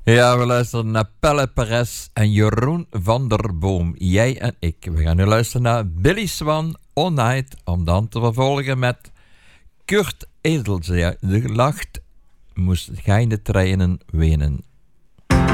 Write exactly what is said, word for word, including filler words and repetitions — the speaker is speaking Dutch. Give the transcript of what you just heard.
Ja, we luisteren naar Pelle Perez en Jeroen van der Boom. Jij en ik. We gaan nu luisteren naar Billy Swan, All Night. Om dan te vervolgen met Kurt Edelzee. De lacht moest gij de trainen wenen.